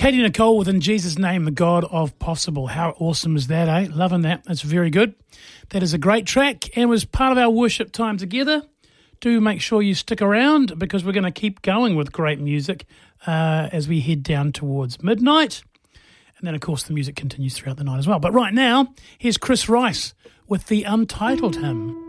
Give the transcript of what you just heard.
Katie Nicole with In Jesus' Name, the God of Possible. How awesome is that, eh? Loving that. That's very good. That is a great track and was part of our worship time together. Do make sure you stick around because we're going to keep going with great music as we head down towards midnight. And then, of course, the music continues throughout the night as well. But right now, here's Chris Rice with the Untitled Hymn.